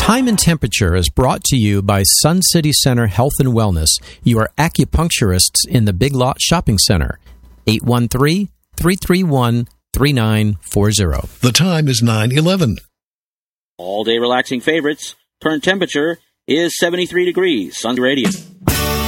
Time and Temperature is brought to you by Sun City Center Health and Wellness, your acupuncturists in the Big Lot Shopping Center. 813-331-3940. The time is 9:11. All-day relaxing favorites. Current temperature is 73 degrees. Sun Radio.